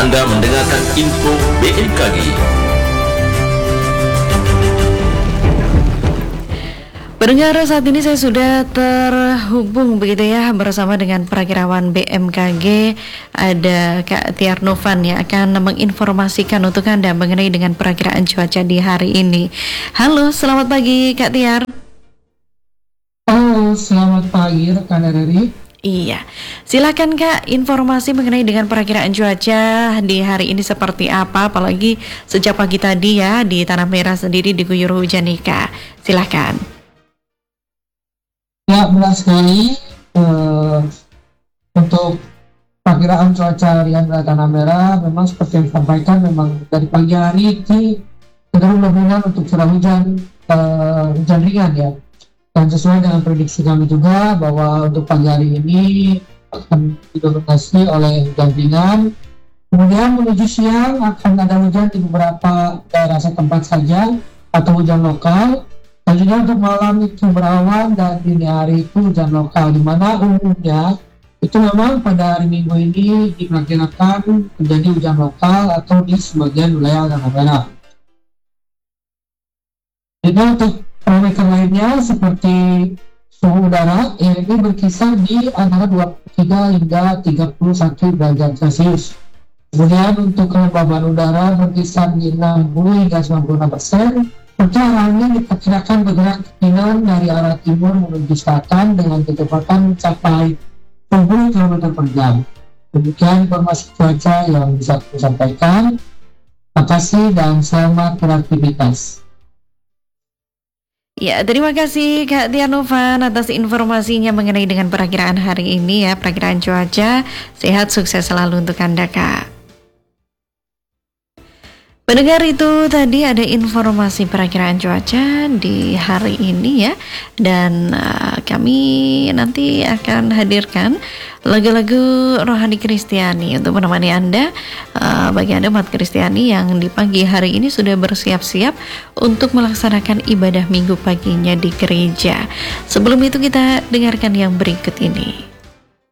Anda mendengarkan info BMKG. Pendengar, saat ini saya sudah terhubung begitu ya bersama dengan perakirawan BMKG, ada Kak Tiar Novan yang akan menginformasikan untuk Anda mengenai dengan perakiraan cuaca di hari ini. Halo, selamat pagi Kak Tiar. Halo, selamat pagi rekan RRI. Iya, silakan Kak, informasi mengenai dengan perakiraan cuaca di hari ini seperti apa, apalagi sejak pagi tadi ya di Tanah Merah sendiri diguyur hujan nih Kak. Silakan. Ya, benar sekali. Untuk perkiraan cuaca harian di Tanah Merah, memang seperti yang disampaikan, memang dari pagi hari ini cenderung dominan untuk curah hujan, hujan ringan ya. Dan sesuai dengan prediksi kami juga bahwa untuk pagi hari ini akan didominasi oleh hujan ringan. Kemudian menuju siang akan ada hujan di beberapa daerah setempat saja atau hujan lokal. Dan juga untuk malam itu berawan dan dini hari itu hujan lokal, di mana umumnya itu memang pada hari Minggu ini diperkirakan terjadi hujan lokal atau di sebagian wilayah Tanah Merah. Jadi untuk parameter lainnya seperti suhu udara yang ini berkisar di antara 23 hingga 31 derajat Celcius. Kemudian untuk kelembaban udara berkisar di 60 hingga 96%. Arahnya diperkirakan bergerak kemungkinan dari arah timur menuju selatan dengan kecepatan mencapai 70 km per jam. Demikian informasi cuaca yang bisa saya sampaikan. Terima kasih dan selamat beraktivitas. Ya, terima kasih Kak Tiar Novan atas informasinya mengenai dengan perakiraan hari ini ya, perakiraan cuaca. Sehat, sukses selalu untuk Anda Kak. Pendengar, itu tadi ada informasi perakiraan cuaca di hari ini ya. Dan kami nanti akan hadirkan lagu-lagu rohani Kristiani untuk menemani Anda, bagi Anda umat Kristiani yang di pagi hari ini sudah bersiap-siap untuk melaksanakan ibadah minggu paginya di gereja. Sebelum itu kita dengarkan yang berikut ini.